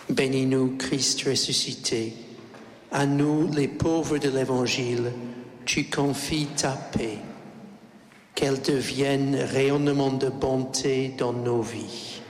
Bénis-nous, Christ ressuscité. À nous, les pauvres de l'Évangile, tu confies ta paix. Qu'elle devienne rayonnement de bonté dans nos vies.